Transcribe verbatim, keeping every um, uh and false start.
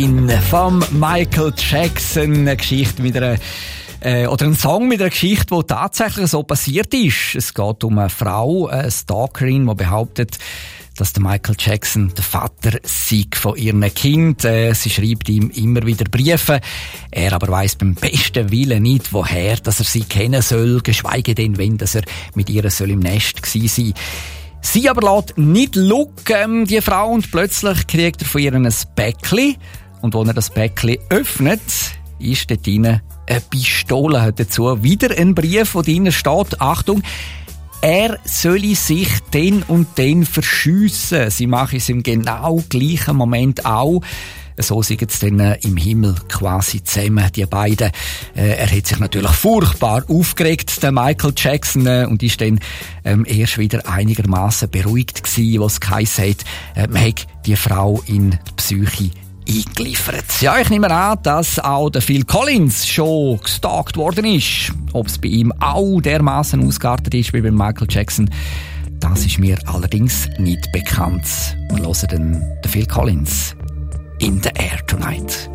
Vom Michael Jackson, eine Geschichte mit einer, äh, oder ein Song mit einer Geschichte, die tatsächlich so passiert ist. Es geht um eine Frau, eine Stalkerin, die behauptet, dass der Michael Jackson der Vater sei von ihrem Kind. Äh, sie schreibt ihm immer wieder Briefe. Er aber weiss beim besten Willen nicht, woher, dass er sie kennen soll, geschweige denn, wenn, dass er mit ihr soll im Nest gewesen sein. Sie aber lässt nicht schauen, die Frau, und plötzlich kriegt er von ihr ein Päckchen. Und als er das Päckchen öffnet, ist dort drin eine Pistole. Dazu wieder ein Brief, wo drin steht, Achtung, er solle sich den und den verschiessen. Sie machen es im genau gleichen Moment auch. So sind es dann im Himmel quasi zusammen, die beiden. Äh, er hat sich natürlich furchtbar aufgeregt, der Michael Jackson, äh, und ist dann ähm, erst wieder einigermaßen beruhigt gewesen, was es geheissen hat, äh, man hat die Frau in die Psyche eingeliefert. Ja, ich nehme an, dass auch der Phil Collins schon gestalkt worden ist. Ob es bei ihm auch dermaßen ausgeartet ist wie bei Michael Jackson, das ist mir allerdings nicht bekannt. Wir hören dann den Phil Collins in the Air Tonight.